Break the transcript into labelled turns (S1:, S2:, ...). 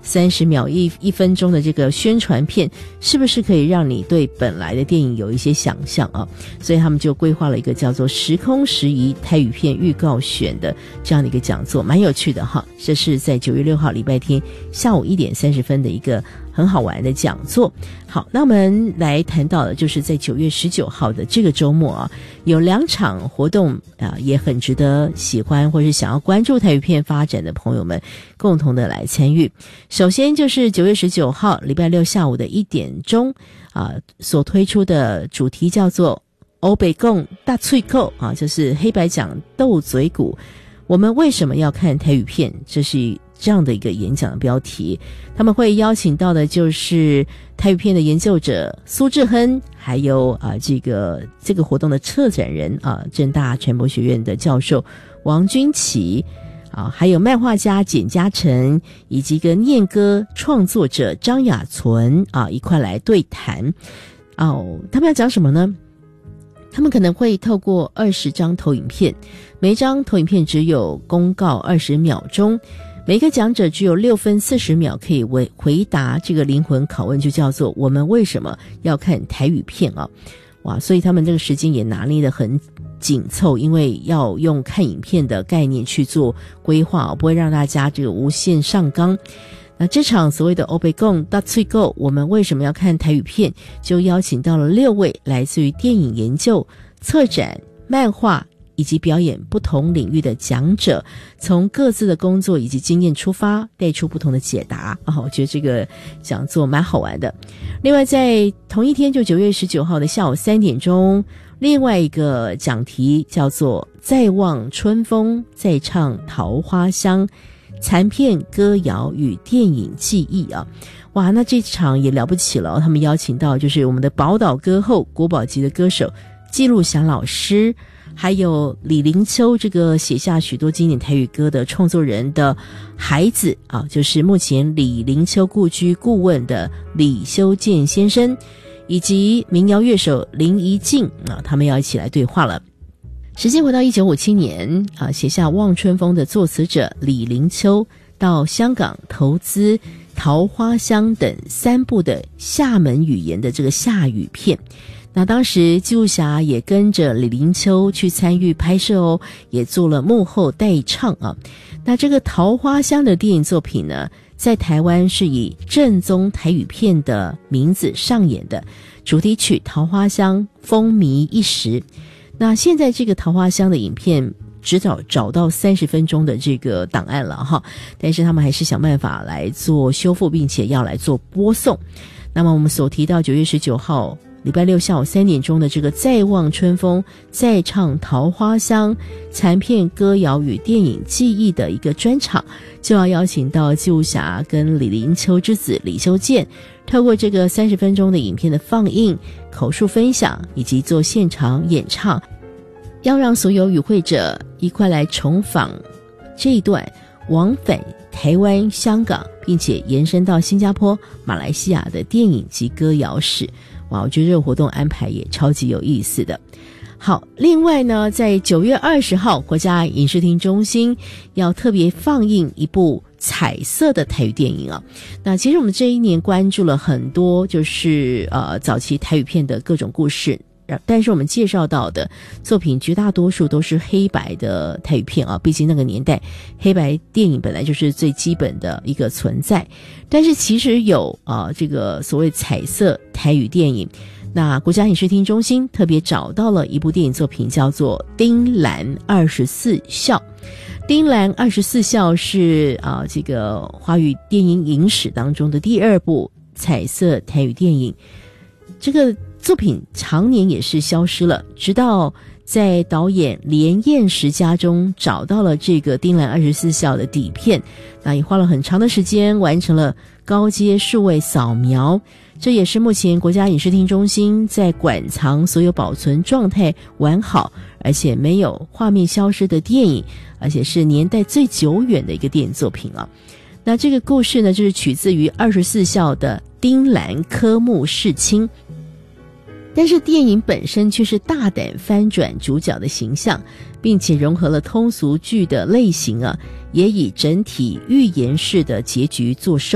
S1: 30秒一分钟的这个宣传片，是不是可以让你对本来的电影有一些想象啊？所以他们就规划了一个叫做时空时移台语片预告选的这样的一个讲座，蛮有趣的哈。这是在9月6号礼拜天下午1点30分的一个很好玩的讲座。好，那我们来谈到的就是在9月19号的这个周末啊，有2场活动也很值得喜欢或是想要关注台语片发展的朋友们共同的来参与。首先就是9月19号礼拜六下午的1点钟所推出的主题叫做欧北共大脆扣就是黑白讲斗嘴鼓，我们为什么要看台语片，这是这样的一个演讲的标题。他们会邀请到的就是台语片的研究者苏志亨，还有这个活动的策展人政大传播学院的教授王君琪还有漫画家简嘉诚，以及一个念歌创作者张雅存一块来对谈他们要讲什么呢？他们可能会透过20张投影片，每一张投影片只有公告20秒钟，每一个讲者只有6分40秒可以回答这个灵魂拷问，就叫做我们为什么要看台语片哇，所以他们这个时间也拿捏得很紧凑，因为要用看影片的概念去做规划不会让大家这个无限上纲。那这场所谓的欧北共大脆购，我们为什么要看台语片，就邀请到了6位来自于电影研究、策展、漫画以及表演不同领域的讲者，从各自的工作以及经验出发，带出不同的解答我觉得这个讲座蛮好玩的。另外在同一天，就9月19号的下午3点钟，另外一个讲题叫做再望春风，再唱桃花香，残片歌谣与电影记忆哇，那这场也了不起了他们邀请到就是我们的宝岛歌后国宝级的歌手纪录祥老师，还有李林秋这个写下许多经典台语歌的创作人的孩子就是目前李林秋故居顾问的李修建先生，以及民谣乐手林怡静他们要一起来对话了。时间回到1957年写下《望春风》的作词者李林秋到香港投资《桃花香》等3部的厦门语言的这个厦语片。那当时纪录侠也跟着李林秋去参与拍摄也做了幕后代唱那这个《桃花香》的电影作品呢，在台湾是以正宗台语片的名字上演的，主题曲《桃花香》风靡一时。那现在这个桃花香的影片只找到30分钟的这个档案了但是他们还是想办法来做修复，并且要来做播送。那么我们所提到9月19号礼拜六下午3点钟的这个再望春风，再唱桃花香，残片歌谣与电影记忆的一个专场，就要邀请到纪录侠跟李林秋之子李修建，透过这个30分钟的影片的放映、口述分享以及做现场演唱，要让所有与会者一块来重访这一段往返台湾、香港，并且延伸到新加坡、马来西亚的电影及歌谣史。哇，我觉得这个活动安排也超级有意思的。好，另外呢，在9月20号，国家影视厅中心要特别放映一部彩色的台语电影那其实我们这一年关注了很多就是早期台语片的各种故事，但是我们介绍到的作品绝大多数都是黑白的台语片毕竟那个年代黑白电影本来就是最基本的一个存在。但是其实有这个所谓彩色台语电影，那国家影视厅中心特别找到了一部电影作品，叫做《丁兰24孝》。丁兰24孝是这个华语电影影史当中的第2部彩色台语电影。这个作品常年也是消失了，直到在导演连彦实家中找到了这个丁兰24孝的底片，那也花了很长的时间完成了高阶数位扫描。这也是目前国家影视厅中心在馆藏所有保存状态完好而且没有画面消失的电影，而且是年代最久远的一个电影作品那这个故事呢，就是取自于24孝的丁兰科目世卿，但是电影本身却是大胆翻转主角的形象，并且融合了通俗剧的类型也以整体寓言式的结局做收。